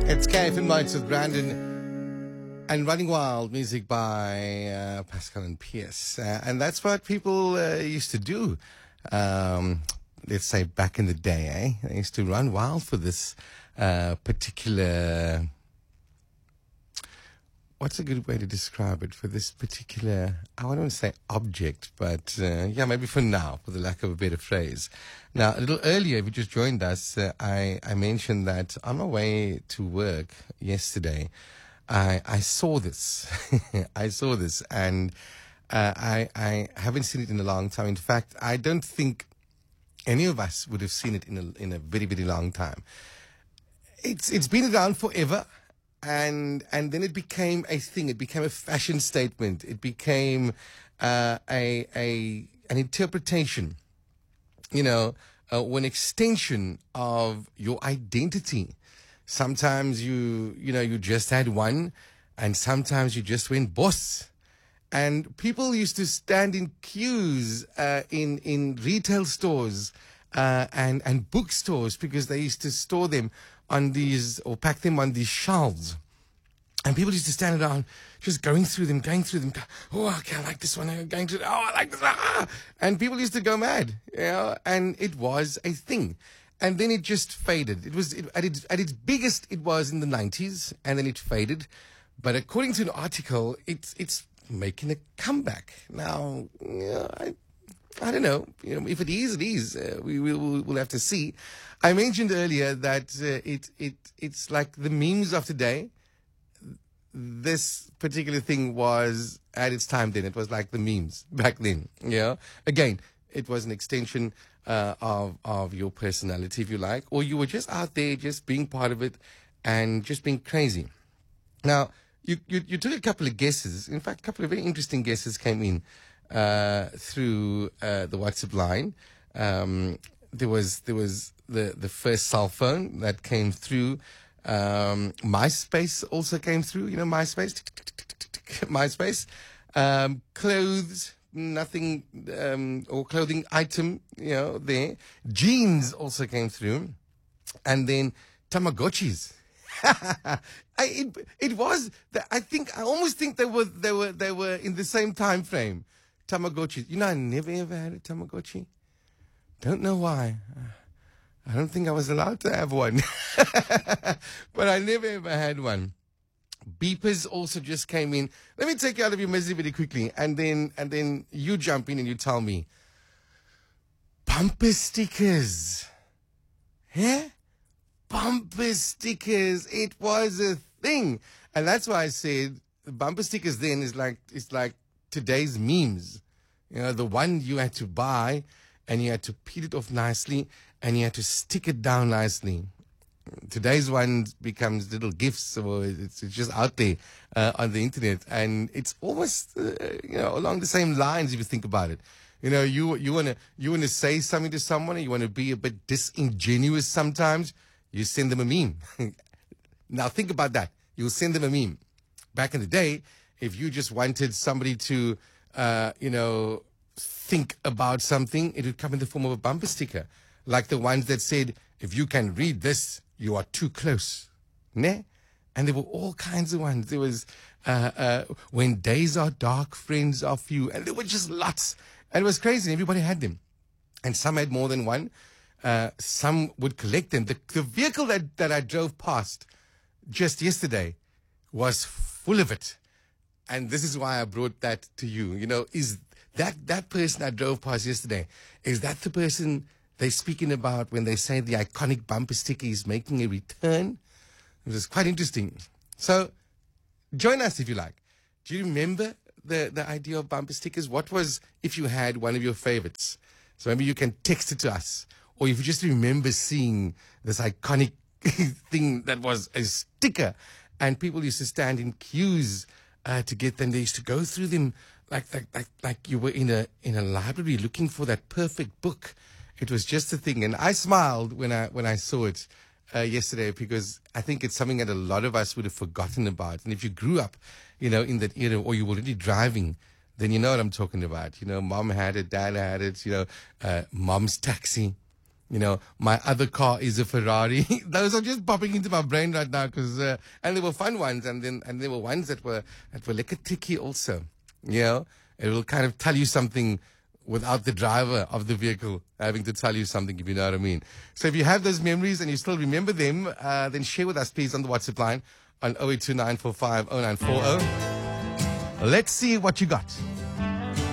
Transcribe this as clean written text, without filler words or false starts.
It's KFM Nights with Brandon and Running Wild, music by Pascal and Pierce. And that's what people used to do, let's say back in the day, eh? They used to run wild for this particular... What's a good way to describe it? For this particular, I don't want to say object, but yeah, maybe for now, for the lack of a better phrase. Now, a little earlier, if you just joined us, I mentioned that on my way to work yesterday, I saw this. I saw this, and I haven't seen it in a long time. In fact, I don't think any of us would have seen it in a very, very long time. It's been around forever. And then it became a thing. It became a fashion statement. It became an interpretation, or an extension of your identity. Sometimes you just had one, and sometimes you just went boss. And people used to stand in queues in retail stores and bookstores because they used to store them on these, or pack them on these shelves. And people used to stand around just going through them. Oh, okay, I like this one. I'm going to, I like this one. Ah! And people used to go mad, and it was a thing. And then it just faded. It was at its biggest, it was in the 90s, and then it faded. But according to an article, it's making a comeback. Now, I don't know. If it is, it is. We'll have to see. I mentioned earlier that it's like the memes of today. This particular thing was at its time then. It was like the memes back then. Again, it was an extension of your personality, if you like, or you were just out there, just being part of it, and just being crazy. Now, you took a couple of guesses. In fact, a couple of very interesting guesses came in through the WhatsApp line. There was the first cell phone that came through. MySpace also came through. MySpace. MySpace. Clothes, nothing, or clothing item, there. Jeans also came through. And then Tamagotchis. It was, I almost think they were in the same time frame. Tamagotchis. I never ever had a Tamagotchi. Don't know why. I don't think I was allowed to have one. But I never ever had one. Beepers also just came in. Let me take you out of your misery very quickly, and then you jump in and you tell me. Bumper stickers. Yeah? Bumper stickers. It was a thing. And that's why I said bumper stickers then is like today's memes. The one you had to buy and you had to peel it off nicely and you had to stick it down nicely. Today's one becomes little gifts, or it's just out there on the internet, and it's almost along the same lines if you think about it. You wanna say something to someone, and you want to be a bit disingenuous sometimes. You send them a meme. Now think about that. You'll send them a meme. Back in the day, if you just wanted somebody to think about something, it would come in the form of a bumper sticker, like the ones that said, "If you can read this, you are too close." Ne? And there were all kinds of ones. There was "When days are dark, friends are few," and there were just lots. And it was crazy. Everybody had them, and some had more than one. Some would collect them. The vehicle that I drove past just yesterday was full of it, and this is why I brought that to you. Is that person I drove past yesterday? Is that the person they're speaking about when they say the iconic bumper sticker is making a return? It was quite interesting. So join us if you like. Do you remember the idea of bumper stickers? What was, if you had one of your favorites? So maybe you can text it to us. Or if you just remember seeing this iconic thing that was a sticker, and people used to stand in queues to get them. They used to go through them like you were in a library looking for that perfect book. It was just a thing, and I smiled when I saw it yesterday, because I think it's something that a lot of us would have forgotten about. And if you grew up, in that era, or you were already driving, then you know what I'm talking about. Mom had it, dad had it. Mom's taxi. My other car is a Ferrari. Those are just popping into my brain right now and they were fun ones, and there were ones that were like a tricky also. It will kind of tell you something without the driver of the vehicle having to tell you something, if you know what I mean. So if you have those memories and you still remember them, then share with us, please, on the WhatsApp line on 0829450940. Let's see what you got.